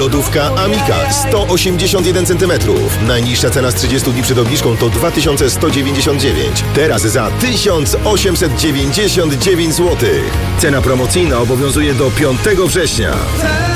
Lodówka Amika 181 cm. Najniższa cena z 30 dni przed obniżką to 2199. Teraz za 1899 zł. Cena promocyjna obowiązuje do 5 września.